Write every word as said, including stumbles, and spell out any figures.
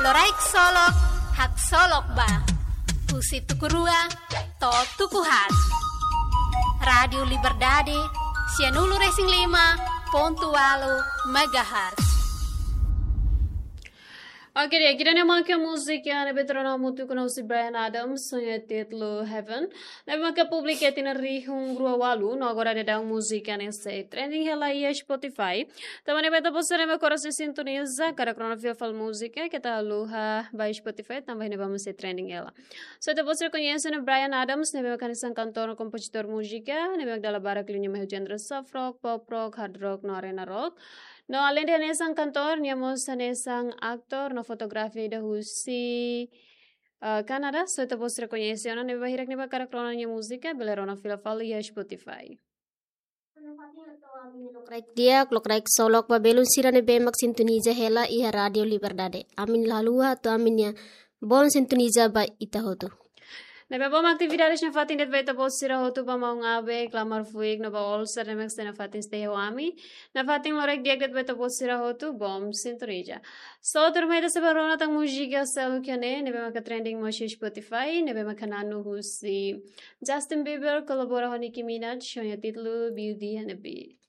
Loraik solok, hak solok ba. Pusi tukurua, to tukuhat. Radio Liberdade, sianulu racing lima, pontualo, megahertz. Oke deh, kita nemakai musik yang lebih terkenal tu kena si Bryan Adams, yang titlu Heaven. Nabi maka publik yang rihung grua walu, no agora ada dang musik yang se trending hela ia Spotify. Taman beta posere me korasi sintoniza, kada krona fil musik ya kita luha by Spotify tambah neba se trending hela. So ita posere conhece na Bryan Adams, nabi maka nisang kantor kompositor musika, nabi maka dala barak linya mehu genre soft rock, pop rock, hard rock, no arena rock. No, além de nesang kantor, niamos nesang aktor, no fotografi da husi uh, Canada, so ito pos reconhece na neba hirak neba karakronan niya musika, belerona filafal ya Spotify. Lokrek dia, lokrek solok pa belun sira ne bemak sintoniza hela iha Radio Liberdade. Amin lalua to amin ya bon sintoniza ba itahotu. Nebe bom aktividades na fatin det veta bos sira hotu ba maung abe klamar fuig no ba all sir nemex na fatin stay hoami na fatin lorek diak det veta bos sira hotu bom sintonija. So turmeda sa barona tang musika sa hukyane nebe maka trending mo si Spotify nebe maka nanu husi Justin Bieber kolabora ho Nicki Minaj shonya titlu Beauty and the Beast.